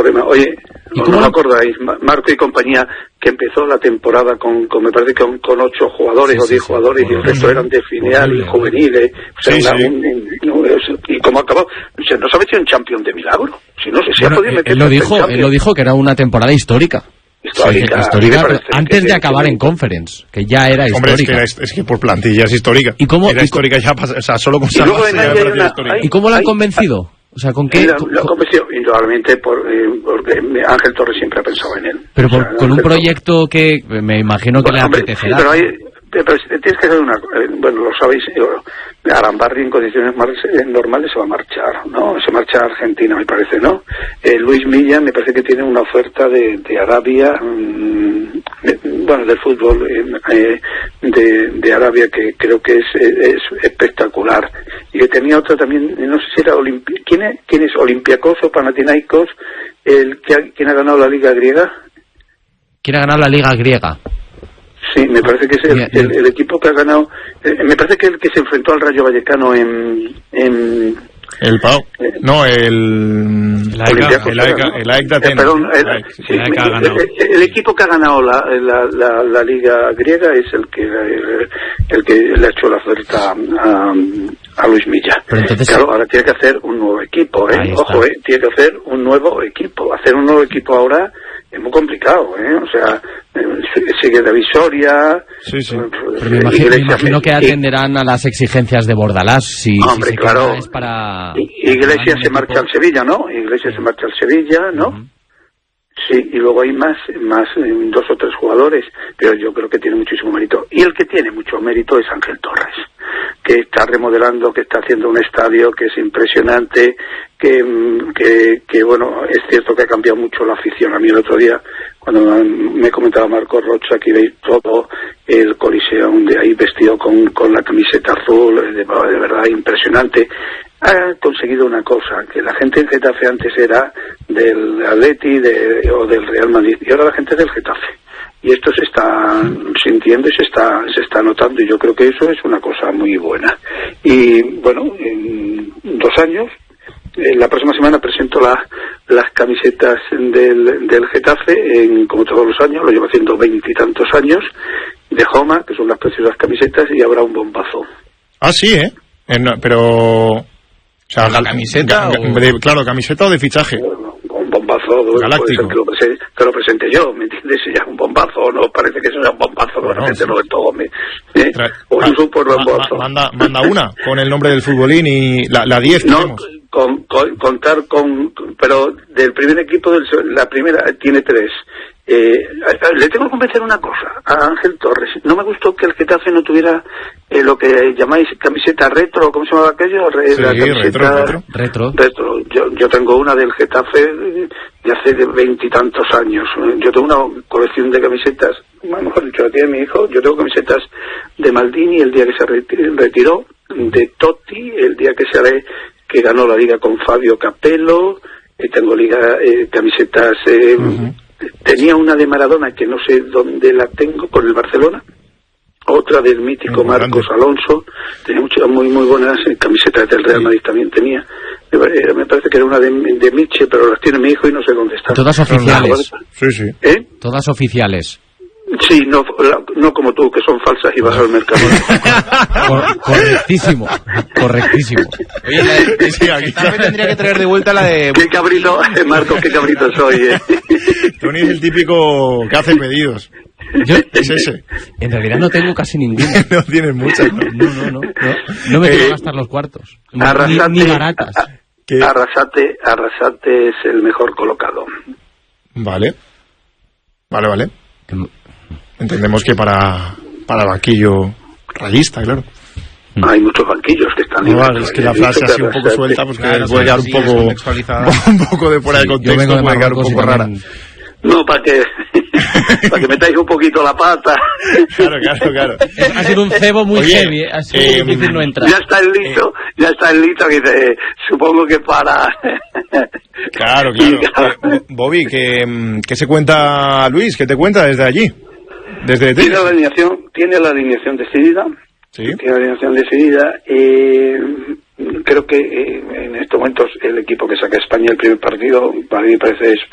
problema. Oye, ¿no os acordáis? Marco y compañía, que empezó la temporada con me parece que con 8 jugadores o 10 jugadores, y el resto eran de filial y juveniles. O sea, y como acabó, o sea, no se ha metido en Champions de milagro. Si no se ha podido meter. Él lo dijo que era una temporada histórica. Histórica, antes de acabar en Conference, que ya era histórica. Hombre, es que por plantilla es histórica. Era histórica ya, o sea, solo con ¿Y cómo la han convencido? O sea, ¿con qué? Lo ha convencido indudablemente porque Ángel Torres siempre ha pensado en él. Pero con un proyecto que me imagino que le apetecerá. Pero tienes que hacer bueno, lo sabéis, Arambarri en condiciones normales se va a marchar, ¿no? Se marcha a Argentina, me parece, ¿no? Luis Milla me parece que tiene una oferta de Arabia, del fútbol de Arabia, que creo que es espectacular. Y que tenía otra también, no sé si era ¿quién es? Olympiacos o Panathinaikos, ¿quién ha ganado la Liga griega? ¿Quién ha ganado la Liga griega? Sí, me parece que es el equipo que ha ganado. Me parece que el que se enfrentó al Rayo Vallecano en el PAO. No, el AEK de Atenas. Perdón, el equipo que ha ganado la Liga griega es el que le ha hecho la oferta a Luis Milla. Pero entonces, claro, ahora tiene que hacer un nuevo equipo, ojo, tiene que hacer un nuevo equipo. Hacer un nuevo equipo ahora es muy complicado, o sea, sigue David Soria. Sí. Pero me imagino que atenderán a las exigencias de Bordalás. Hombre, claro. Es para Iglesias se marcha al Sevilla, ¿no? Iglesias se marcha al Sevilla, ¿no? Sí, y luego hay más 2 o 3 jugadores, pero yo creo que tiene muchísimo mérito. Y el que tiene mucho mérito es Ángel Torres, que está remodelando, que está haciendo un estadio que es impresionante, que bueno, es cierto que ha cambiado mucho la afición. A mí el otro día, cuando me comentaba Marco Rocha, que veis todo el Coliseo de ahí vestido con la camiseta azul, de verdad impresionante. Ha conseguido una cosa, que la gente en Getafe antes era del Atleti o del Real Madrid, y ahora la gente es del Getafe. Y esto se está sintiendo y se está notando, y yo creo que eso es una cosa muy buena. Y bueno, en 2 años, la próxima semana presento las camisetas del Getafe, como todos los años, lo llevo haciendo 20 y tantos años, de Joma, que son las preciosas camisetas, y habrá un bombazo. Ah, sí, pero... O sea, ¿la camiseta? Claro, camiseta o de fichaje. Un bombazo galáctico. Que lo presente yo, ¿me entiendes? Si ya es un bombazo, no parece que sea un bombazo, realmente no es todo. O un super bombazo. Manda una con el nombre del futbolín y la 10 no, contar con... Pero del primer equipo, la primera tiene 3. Le tengo que convencer una cosa a Ángel Torres. No me gustó que el Getafe no tuviera lo que llamáis camiseta retro, ¿cómo se llamaba aquello? La camiseta retro. Yo tengo una del Getafe de hace 20 y tantos años. Yo tengo una colección de camisetas, mejor dicho, la tiene mi hijo. Yo tengo camisetas de Maldini el día que se retiró, de Totti el día que ganó la Liga con Fabio Capello. Tengo camisetas... Tenía una de Maradona que no sé dónde la tengo, con el Barcelona. Otra del mítico Marcos Alonso. Tenía muchas muy buenas camisetas del Real Madrid también tenía. Me parece que era una de Miche, pero las tiene mi hijo y no sé dónde están. Todas oficiales. Sí. Todas oficiales. Sí, no como tú, que son falsas y vas al mercado. Correctísimo. Oye, Getafe tendría que traer de vuelta la de... Qué cabrito, Marco, qué cabrito soy. Tony es el típico que hace pedidos. Es ese. En realidad no tengo casi ninguna. No tienes muchas. No me quiero gastar los cuartos. Ni baratas. Arrasate es el mejor colocado. Vale. Entendemos que para banquillo rayista, claro. Hay muchos banquillos que están... Es que la frase así un poco suelta, pues que puede quedar un poco de fuera de contexto, puede quedar un poco rara. No, para que metáis un poquito la pata. Claro. Ha sido un cebo muy heavy, ha sido difícil no entrar. Ya está el lito que dice, supongo que para... Claro. Bobby, ¿qué se cuenta Luis? ¿Qué te cuenta desde allí? Tiene la alineación decidida. ¿Sí? Tiene la alineación decidida. Creo que en estos momentos el equipo que saca España el primer partido, para mí parece